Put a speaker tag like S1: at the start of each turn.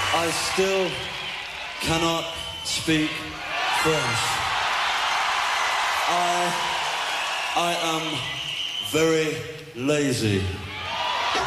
S1: I still cannot speak French. I am very lazy.